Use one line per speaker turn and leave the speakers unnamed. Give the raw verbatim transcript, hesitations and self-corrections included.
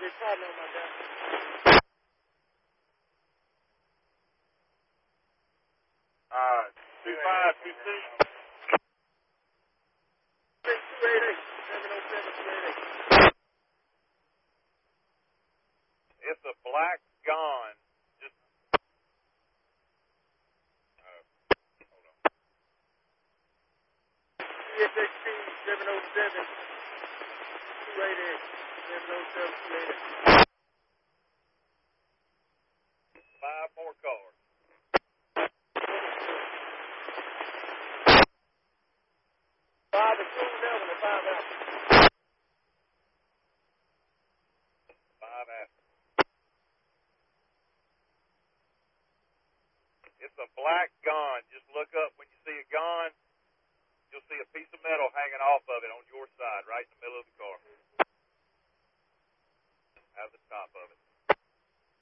this partner on my gun.
Uh, two five two six.
two eight eight, seven oh seven, two eight eight.
It's a black Gone. Just, uh, hold on.
C S X T seven oh seven, two eight eight, seven oh seven, two eight eight.
Five more cars.
Five and two, seven and five out.
Five after. It's a black Gone. Just look up when you see a Gone. You'll see a piece of metal hanging off of it on your side, right in the middle of the car. Out of the top of it.